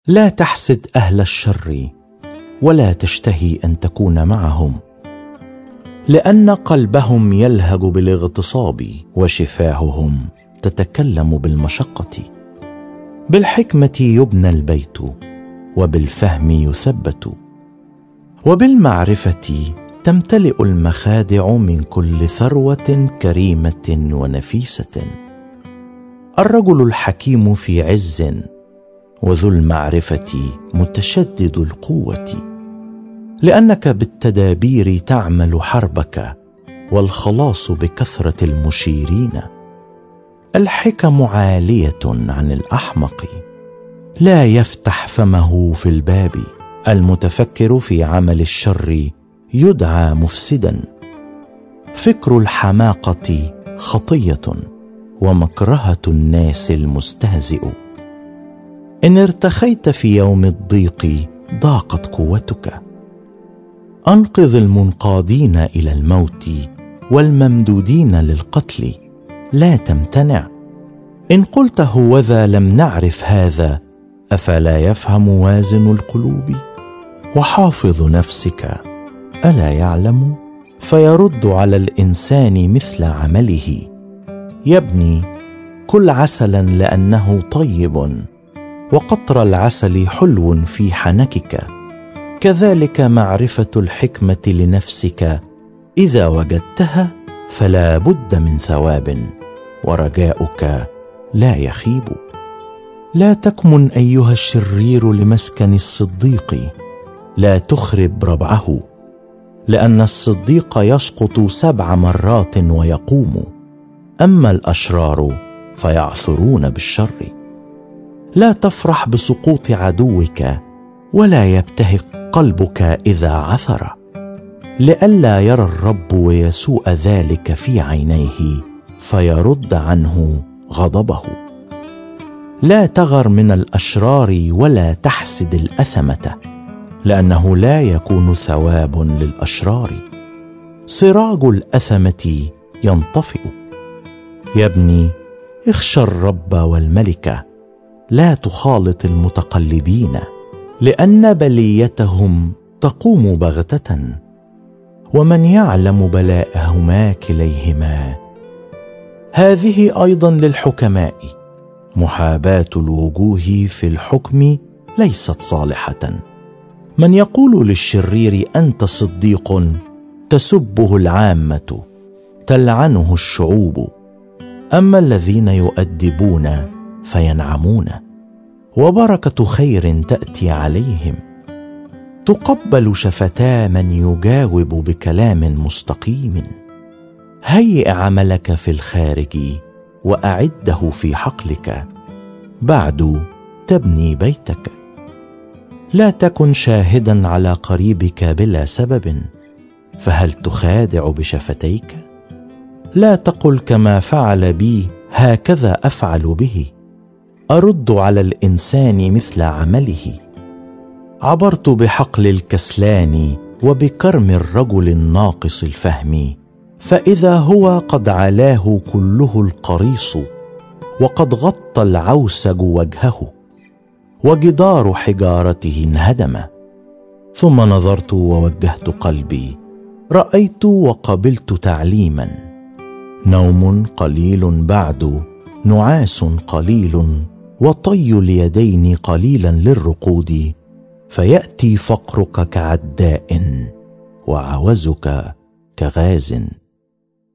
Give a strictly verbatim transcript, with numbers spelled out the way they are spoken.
لا تحسد أهل الشر ولا تشتهي أن تكون معهم، لأن قلبهم يلهج بالاغتصاب وشفاههم تتكلم بالمشقة. بالحكمة يبنى البيت وبالفهم يثبت، وبالمعرفة تمتلئ المخادع من كل ثروة كريمة ونفيسة. الرجل الحكيم في عز، وذو المعرفة متشدد القوة، لأنك بالتدابير تعمل حربك، والخلاص بكثرة المشيرين. الحكم عالية عن الأحمق، لا يفتح فمه في الباب. المتفكر في عمل الشر يدعى مفسدا. فكر الحماقة خطية، ومكرهة الناس المستهزئ. إن ارتخيت في يوم الضيق ضاقت قوتك. أنقذ المنقادين إلى الموت والممدودين للقتل، لا تمتنع. إن قلت هوذا لم نعرف هذا، أفلا يفهم وازن القلوب؟ وحافظ نفسك ألا يعلم؟ فيرد على الإنسان مثل عمله. يا ابني، كل عسلا لأنه طيب، وقطر العسل حلو في حنكك. كذلك معرفة الحكمة لنفسك، إذا وجدتها فلا بد من ثواب، ورجاؤك لا يخيب. لا تكمن أيها الشرير لمسكن الصديق، لا تخرب ربعه، لأن الصديق يسقط سبع مرات ويقوم، أما الأشرار فيعثرون بالشر. لا تفرح بسقوط عدوك، ولا يبتهق قلبك إذا عثر، لئلا يرى الرب ويسوء ذلك في عينيه فيرد عنه غضبه. لا تغر من الأشرار ولا تحسد الأثمة، لأنه لا يكون ثواب للأشرار. سراج الأثمة ينطفئ. يا ابني، اخشى الرب والملكة، لا تخالط المتقلبين، لأن بليتهم تقوم بغتة، ومن يعلم بلاءهما كليهما. هذه أيضا للحكماء، محاباة الوجوه في الحكم ليست صالحة. من يقول للشرير أنت صديق، تسبه العامة، تلعنه الشعوب. أما الذين يؤدبون فينعمون، وبركة خير تأتي عليهم. تقبل شفتا من يجاوب بكلام مستقيم. هيئ عملك في الخارج، وأعده في حقلك، بعد تبني بيتك. لا تكن شاهدا على قريبك بلا سبب، فهل تخادع بشفتيك؟ لا تقل كما فعل بي هكذا أفعل به. أرد على الإنسان مثل عمله. عبرت بحقل الكسلان، وبكرم الرجل الناقص الفهم، فإذا هو قد علاه كله القريص، وقد غطى العوسج وجهه، وجدار حجارته انهدم. ثم نظرت ووجهت قلبي، رأيت وقبلت تعليما. نوم قليل بعد، نعاس قليل، وطي اليدين قليلا للرقود، فيأتي فقرك كعداء، وعوزك كغاز.